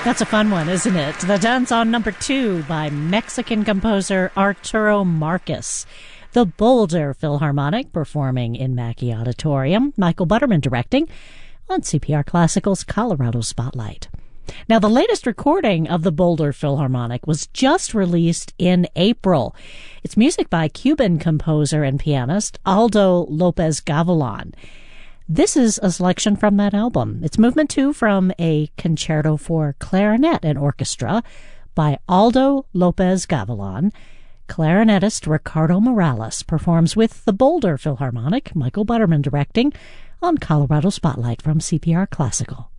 That's a fun one, isn't it? The Danzón number 2 by Mexican composer Arturo Marcus. The Boulder Philharmonic performing in Mackey Auditorium. Michael Butterman directing on CPR Classical's Colorado Spotlight. Now, the latest recording of the Boulder Philharmonic was just released in April. It's music by Cuban composer and pianist Aldo Lopez Gavilan. This is a selection from that album. It's movement 2 from a concerto for clarinet and orchestra by Aldo Lopez Gavilan. Clarinetist Ricardo Morales performs with the Boulder Philharmonic, Michael Butterman directing on Colorado Spotlight from CPR Classical.